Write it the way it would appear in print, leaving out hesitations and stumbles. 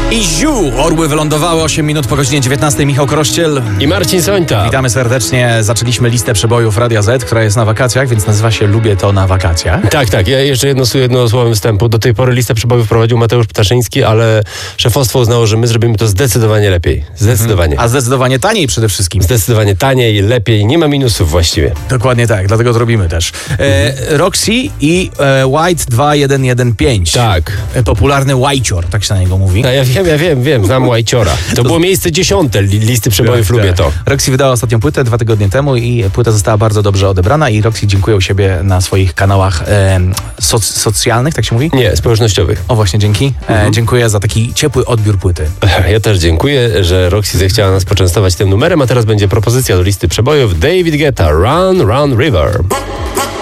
I ziu! Orły wylądowały 8 minut po godzinie 19. Michał Krościel i Marcin Sońta. Witamy serdecznie. Zaczęliśmy listę przebojów Radia Z, która jest na wakacjach, więc nazywa się Lubię to na wakacjach. Tak. Ja jeszcze jedno słowem wstępu. Do tej pory listę przebojów prowadził Mateusz Ptaszyński, ale szefostwo uznało, że my zrobimy to zdecydowanie lepiej. Zdecydowanie. A zdecydowanie taniej przede wszystkim. Zdecydowanie taniej, lepiej. Nie ma minusów właściwie. Dokładnie tak, dlatego to robimy też. Roxy i White 2115. Tak. Popularny Whitecior, tak się na niego mówi. Ja wiem. Znam Łajciora. To było miejsce 10 listy przebojów, lubię to. Roxy wydała ostatnią płytę 2 tygodnie temu i płyta została bardzo dobrze odebrana i Roxy dziękuję u siebie na swoich kanałach socjalnych, tak się mówi? Nie, społecznościowych. O właśnie, dzięki. Dziękuję za taki ciepły odbiór płyty. Ja też dziękuję, że Roxy zechciała nas poczęstować tym numerem, a teraz będzie propozycja do listy przebojów. David Guetta, Run, Run River.